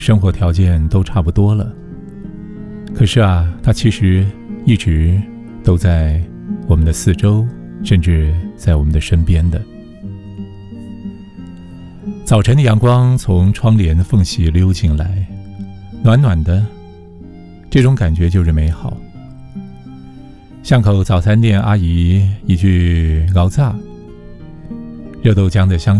生活条件都差不多了，可是啊，它其实一直都在我们的四周，甚至在我们的身边的。早晨的阳光从窗帘缝隙溜进来，暖暖的，这种感觉就是美好。巷口早餐店阿姨一句熬炸，热豆浆的香